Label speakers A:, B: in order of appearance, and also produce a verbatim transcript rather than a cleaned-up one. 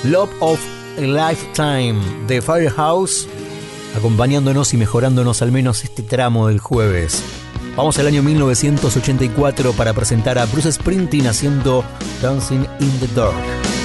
A: Love of a Lifetime de Firehouse, acompañándonos y mejorándonos al menos este tramo del jueves. Vamos al año mil novecientos ochenta y cuatro para presentar a Bruce Springsteen haciendo Dancing in the Dark.